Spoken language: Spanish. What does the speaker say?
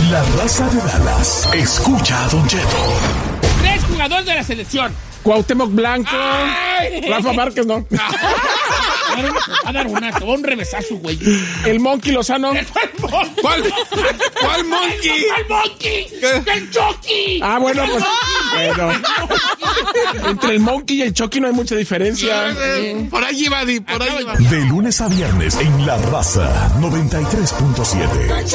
La Raza de Dallas escucha a Don Cheto. 3 jugadores de la selección. Cuauhtémoc Blanco. ¡Ay! Rafa Márquez, ¿no? Va a dar un revesazo, güey. El Monkey Lozano. ¿Cuál Monkey? ¿Cuál Monkey? ¡El Chucky! Ah, bueno, pues. Bueno. Entre el Monkey y el Chucky no hay mucha diferencia. Por ahí va, Di, por ahí va. De lunes a viernes en La Raza 93.7.